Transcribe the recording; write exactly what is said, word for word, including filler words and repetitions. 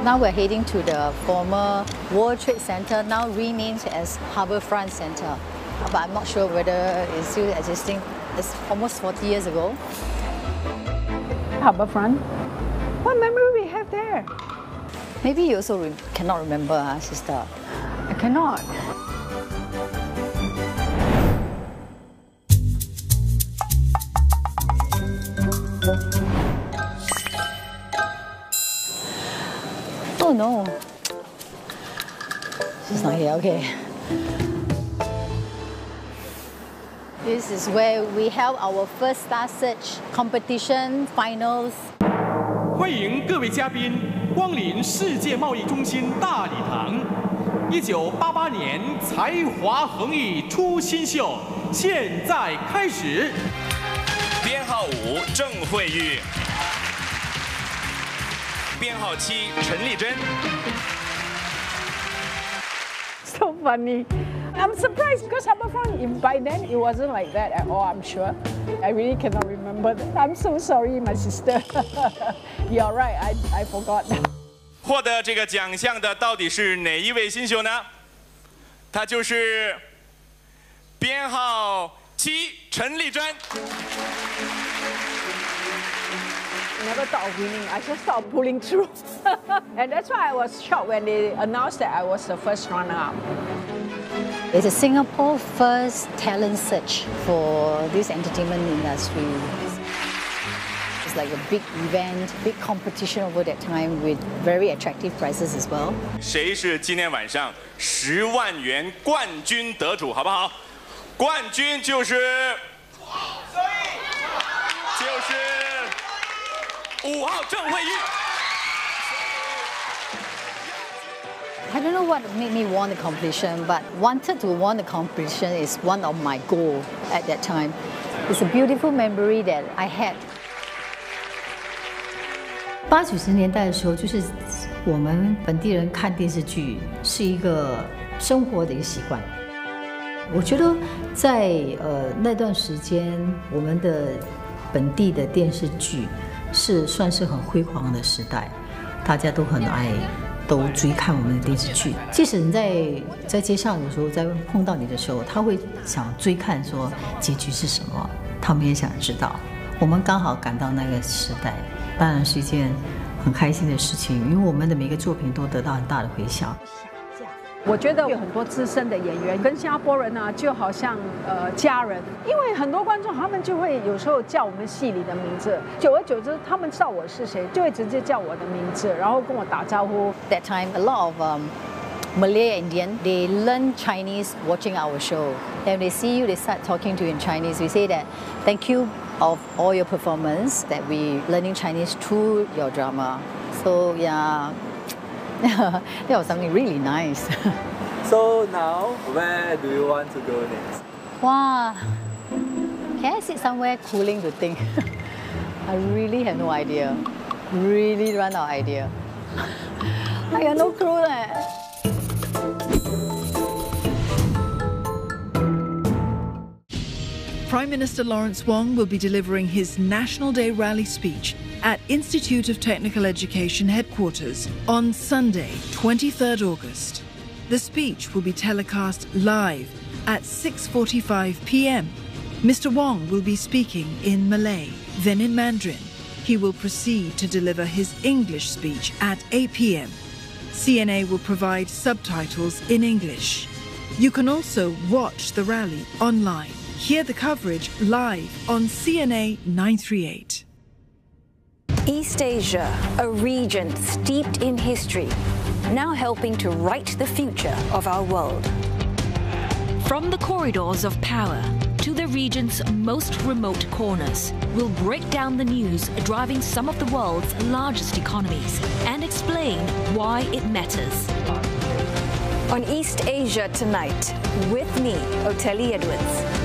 Now we're heading to the former World Trade Center, now renamed as Harbourfront Center. But I'm not sure whether it's still existing. It's almost forty years ago. Harbourfront? What memory we have there? Maybe you also re cannot remember, huh, sister? I cannot. Oh no. She's not here, okay. This is where we held our first Star Search competition finals. 欢迎各位嘉宾光临世界贸易中心大礼堂。一九八八年才华横溢出新秀，现在开始。 编号五郑慧玉，编号七陈丽珍。 So funny. I'm surprised because Harbourfront, by then, it wasn't like that at all, I'm sure. I really cannot remember that. I'm so sorry, my sister. You're right, I, I forgot. 获得这个奖项的到底是哪一位新秀呢？他就是编号七陈丽珍。 Never thought of winning. I just thought of pulling through. And that's why I was shocked when they announced that I was the first runner-up. It's a Singapore first talent search for this entertainment industry. It's like a big event, big competition over that time with very attractive prizes as well. 谁是今天晚上十万元冠军得主，好不好？冠军就是，就是五号郑慧玉。 I don't know what made me won the competition, but wanted to win the competition is one of my goals at that time. It's a beautiful memory that I had. 八九十年代的时候，就是我们本地人看电视剧是一个生活的一个习惯。我觉得在呃那段时间，我们的本地的电视剧是算是很辉煌的时代，大家都很爱。 都追看我们的电视剧，即使你在在街上有时候在碰到你的时候，他会想追看说结局是什么，他们也想知道。我们刚好赶到那个时代，当然是一件很开心的事情，因为我们的每个作品都得到很大的回响。 我觉得有很多资深的演员跟新加坡人呢、啊，就好像呃家人，因为很多观众他们就会有时候叫我们戏里的名字，久而久之，他们知道我是谁，就会直接叫我的名字，然后跟我打招呼。 That time, a lot of um, Malay and Indian, they learn Chinese watching our show. Then they see you, they start talking to you in Chinese. We say that, thank you of all your performance, that we learning Chinese through your drama. So yeah. That was something really nice. So now, where do you want to go next? Wow. Can I sit somewhere cooling to think? I really have no idea. Really run out of idea. I got no clue. Leh. Prime Minister Lawrence Wong will be delivering his National Day rally speech at Institute of Technical Education headquarters on Sunday, twenty-third August. The speech will be telecast live at six forty-five p m Mister Wong will be speaking in Malay, then in Mandarin. He will proceed to deliver his English speech at eight p m C N A will provide subtitles in English. You can also watch the rally online. Hear the coverage live on C N A nine thirty-eight. East Asia, a region steeped in history, now helping to write the future of our world. From the corridors of power to the region's most remote corners, we'll break down the news driving some of the world's largest economies and explain why it matters. On East Asia Tonight, with me, Oteli Edwards.